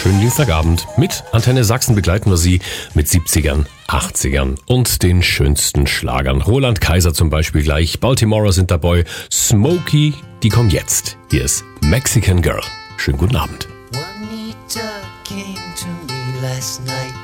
schönen Dienstagabend. Mit Antenne Sachsen begleiten wir Sie mit 70ern, 80ern und den schönsten Schlagern. Roland Kaiser zum Beispiel gleich, Baltimore sind dabei, Smokey, die kommen jetzt. Hier ist Mexican Girl. Schönen guten Abend. Juanita came to me last night.